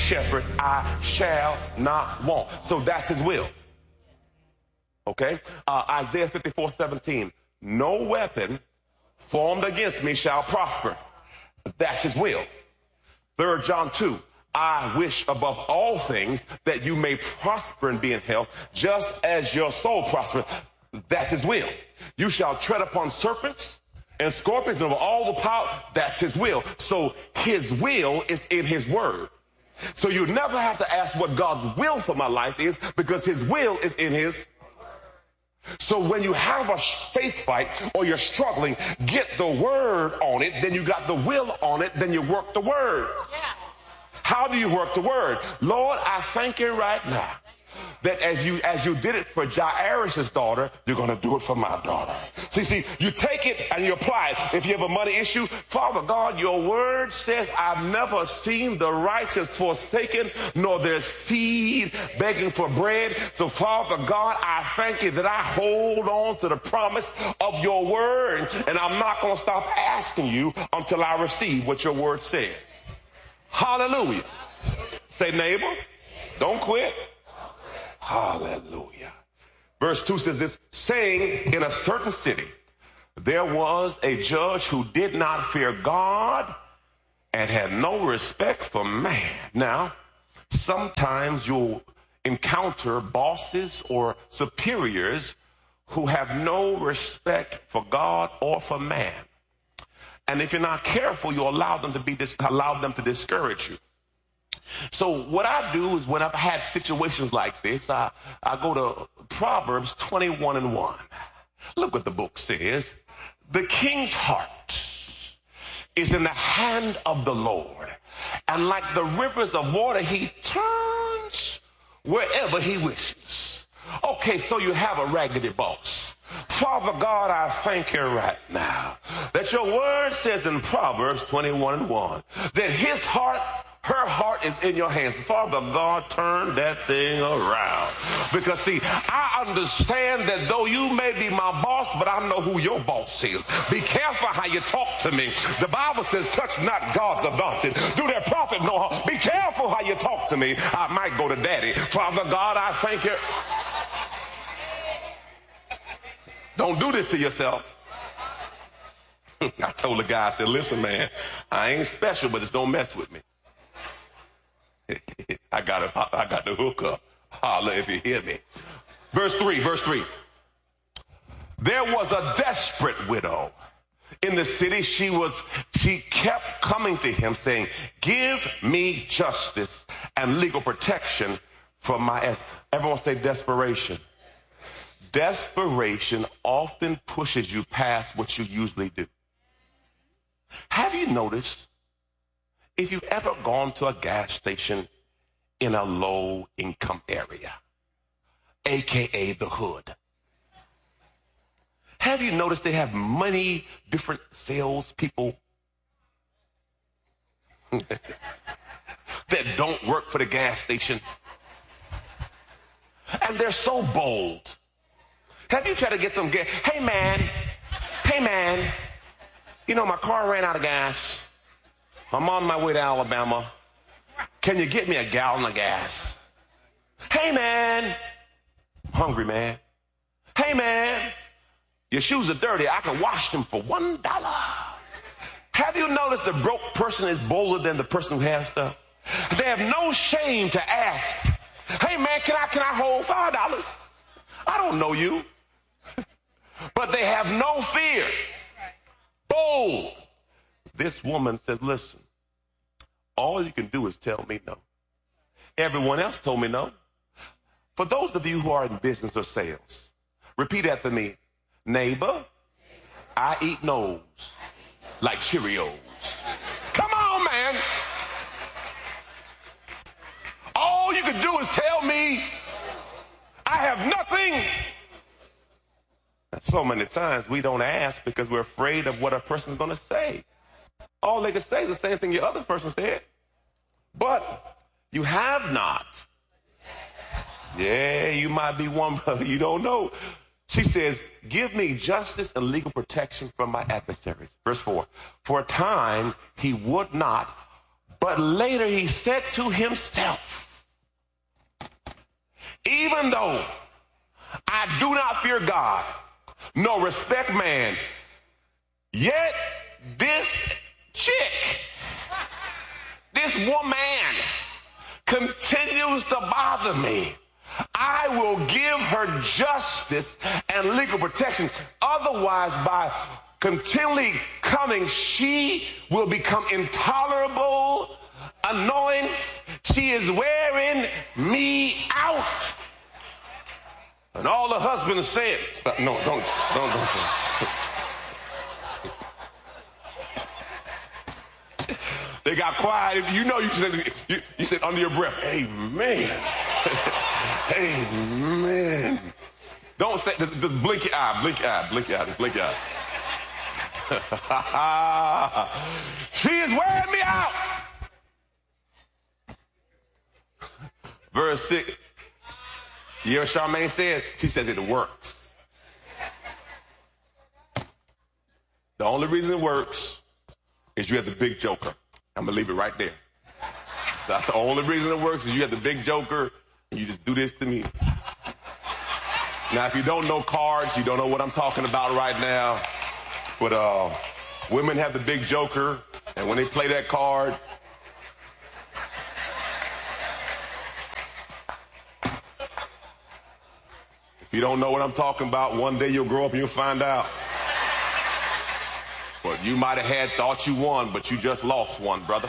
shepherd, I shall not want. So that's his will. Okay? Isaiah 54:17. No weapon formed against me shall prosper. That's his will. 3 John 2. I wish above all things that you may prosper and be in health, just as your soul prospers. That's his will. You shall tread upon serpents and scorpions and over all the power. That's his will. So his will is in his word. So you never have to ask what God's will for my life is, because his will is in his. So when you have a faith fight or you're struggling, get the word on it, then you got the will on it, then you work the word. Yeah. How do you work the word? Lord, I thank you right now that as you did it for Jairus' daughter, you're going to do it for my daughter. See, you take it and you apply it. If you have a money issue, Father God, your word says I've never seen the righteous forsaken, nor their seed begging for bread. So Father God, I thank you that I hold on to the promise of your word, and I'm not going to stop asking you until I receive what your word says. Hallelujah. Say, neighbor, don't quit. Hallelujah. Verse 2 says this, saying, in a certain city, there was a judge who did not fear God and had no respect for man. Now, sometimes you'll encounter bosses or superiors who have no respect for God or for man. And if you're not careful, you allow them to discourage you. So what I do is when I've had situations like this, I go to Proverbs 21:1. Look what the book says. The king's heart is in the hand of the Lord, and like the rivers of water, he turns wherever he wishes. Okay, so you have a raggedy boss. Father God, I thank you right now that your word says in Proverbs 21:1 that her heart is in your hands. Father God, turn that thing around. Because see, I understand that though you may be my boss, but I know who your boss is. Be careful how you talk to me. The Bible says, touch not God's anointed. Do their prophet no harm. Be careful how you talk to me. I might go to daddy. Father God, I thank you. Don't do this to yourself. I told the guy, I said, listen, man, I ain't special, but just don't mess with me. I got the hook up. Holla if you hear me. Verse 3. There was a desperate widow in the city. She kept coming to him saying, give me justice and legal protection for my ass. Everyone say desperation. Desperation often pushes you past what you usually do. Have you noticed, if you've ever gone to a gas station in a low-income area, a.k.a. the hood, have you noticed they have many different salespeople that don't work for the gas station? And they're so bold. Have you tried to get some gas? Hey, man, you know, my car ran out of gas. I'm on my way to Alabama. Can you get me a gallon of gas? Hey, man, I'm hungry, man. Hey, man, your shoes are dirty. I can wash them for $1. Have you noticed the broke person is bolder than the person who has stuff? They have no shame to ask, hey, man, can I hold $5? I don't know you. But they have no fear. Bold. This woman says, listen, all you can do is tell me no. Everyone else told me no. For those of you who are in business or sales, repeat after me. Neighbor, I eat no's like Cheerios. Come on, man. All you can do is tell me I have nothing. So many times we don't ask because we're afraid of what a person's going to say. All they can say is the same thing your other person said. But you have not. Yeah, you might be one, but you don't know. She says, give me justice and legal protection from my adversaries. Verse 4. For a time he would not, But later he said to himself, even though I do not fear God, nor respect man, yet this chick, this woman continues to bother me. I will give her justice and legal protection. Otherwise, by continually coming, she will become intolerable, annoyance. She is wearing me out. And all the husbands said, no, don't say. They got quiet. You know, you said under your breath, amen. Amen. Don't say, just blink your eye, blink your eye, blink your eye, blink your eye. She is wearing me out. Verse 6. You hear what Charmaine said? She says it works. The only reason it works is you have the big joker. I'm going to leave it right there. That's the only reason it works is you have the big joker and you just do this to me. Now, if you don't know cards, you don't know what I'm talking about right now. But women have the big joker, and when they play that card, if you don't know what I'm talking about, one day you'll grow up and you'll find out. But you might have thought you won, but you just lost one, brother.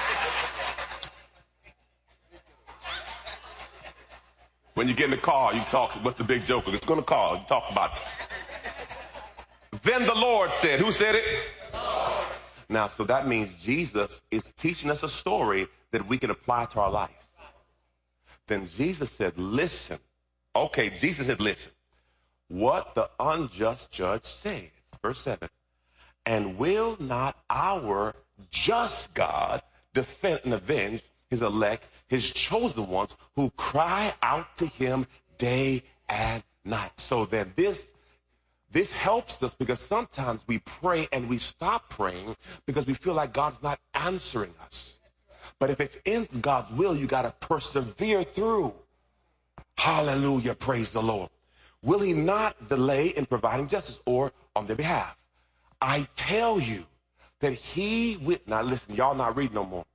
When you get in the car, you talk, what's the big joker? It's going to call. You talk about it. Then the Lord said, who said it? The Lord. Now, so that means Jesus is teaching us a story that we can apply to our life. Then Jesus said, listen. Okay, Jesus said, listen. What the unjust judge says, verse 7. And will not our just God defend and avenge his elect, his chosen ones who cry out to him day and night? So then this helps us, because sometimes we pray and we stop praying because we feel like God's not answering us. But if it's in God's will, you got to persevere through. Hallelujah, praise the Lord. Will he not delay in providing justice or on their behalf? I tell you that he will. Now listen, y'all not reading no more.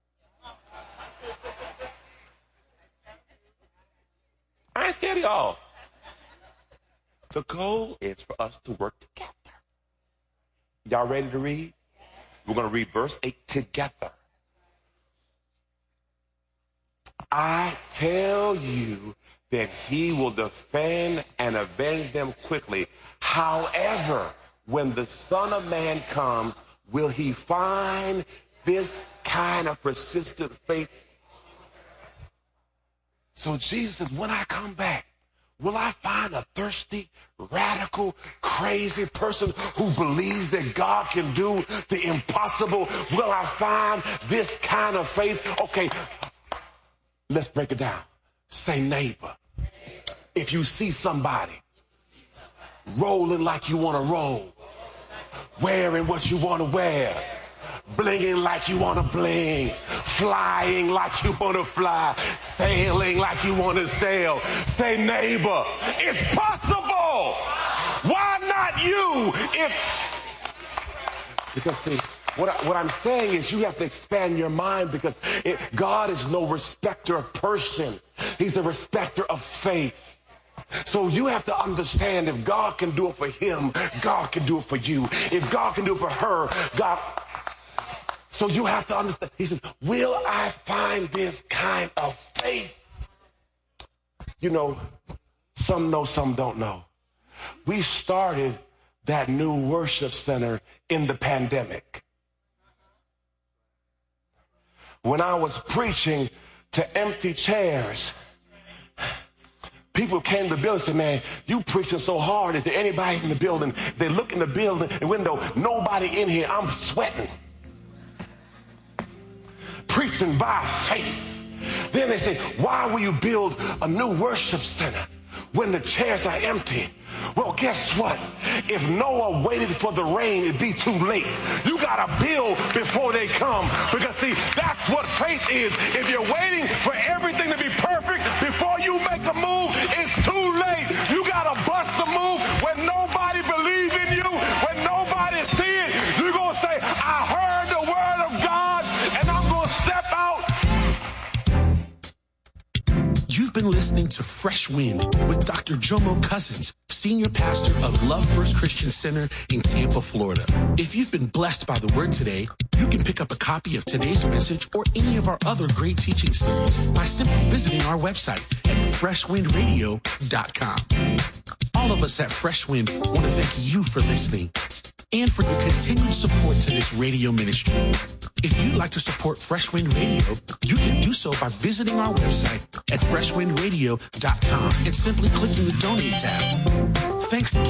I ain't scared of y'all. The goal is for us to work together. Y'all ready to read? We're going to read verse 8 together. I tell you that he will defend and avenge them quickly. However, when the Son of Man comes, will he find this kind of persistent faith? So Jesus says, when I come back, will I find a thirsty, radical, crazy person who believes that God can do the impossible? Will I find this kind of faith? Okay, let's break it down. Say, neighbor, if you see somebody rolling like you want to roll, wearing what you want to wear, blinging like you want to bling, flying like you want to fly, sailing like you want to sail, say, neighbor, it's possible. Why not you? Because see, what I'm saying is you have to expand your mind, because God is no respecter of person. He's a respecter of faith. So you have to understand, if God can do it for him, God can do it for you. If God can do it for her, God. So you have to understand. He says, will I find this kind of faith? You know, some know, some don't know. We started that new worship center in the pandemic. When I was preaching to empty chairs, people came to the building and said, man, you preaching so hard. Is there anybody in the building? They look in the building, the window, nobody in here. I'm sweating. Preaching by faith. Then they say, why will you build a new worship center? when the chairs are empty. Well, guess what? If Noah waited for the rain, it'd be too late. You got to build before they come. Because, see, that's what faith is. If you're waiting for everything to be perfect before you make a move, it's too late. You got to bust the move when nobody believes in you, when nobody sees it. You're going to say, I heard the word of God, and I'm going to step out. You've been listening to Fresh Wind with Dr. Jomo Cousins, Senior Pastor of Love First Christian Center in Tampa, Florida. If you've been blessed by the word today, you can pick up a copy of today's message or any of our other great teaching series by simply visiting our website at freshwindradio.com. All of us at Fresh Wind want to thank you for listening and for your continued support to this radio ministry. If you'd like to support Fresh Wind Radio, you can do so by visiting our website at freshwindradio.com and simply clicking the donate tab. Thanks again.